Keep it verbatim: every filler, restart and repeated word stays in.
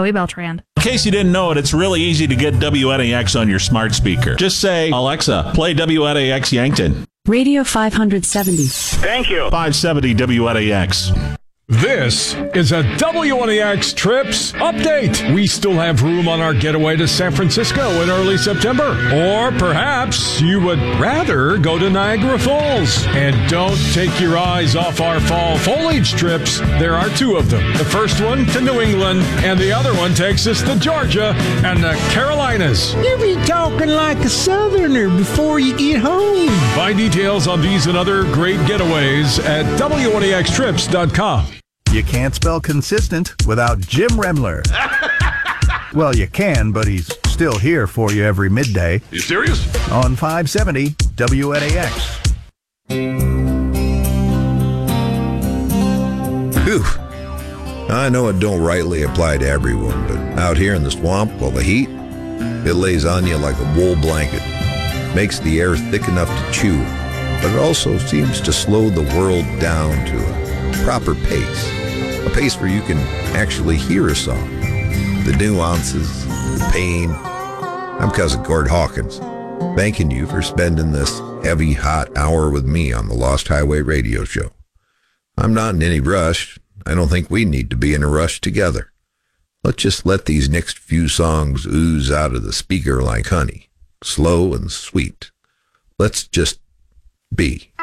Chloe Beltran. In case you didn't know it, it's really easy to get W N A X on your smart speaker. Just say, Alexa, play W N A X Yankton. Radio five seventy. Thank you. five seventy W N A X. This is a W N A X Trips update. We still have room on our getaway to San Francisco in early September. Or perhaps you would rather go to Niagara Falls. And don't take your eyes off our fall foliage trips. There are two of them. The first one to New England, and the other one takes us to Georgia and the Carolinas. You be talking like a southerner before you get home. Find details on these and other great getaways at W N A X trips dot com. You can't spell consistent without Jim Remler. Well, you can, but he's still here for you every midday. You serious? On five seventy W N A X. Whew. I know it don't rightly apply to everyone, but out here in the swamp, well, the heat, it lays on you like a wool blanket. Makes the air thick enough to chew, but it also seems to slow the world down to a proper pace. A pace where you can actually hear a song. The nuances, the pain. I'm Cousin Gord Hawkins, thanking you for spending this heavy, hot hour with me on the Lost Highway Radio Show. I'm not in any rush. I don't think we need to be in a rush together. Let's just let these next few songs ooze out of the speaker like honey, slow and sweet. Let's just be.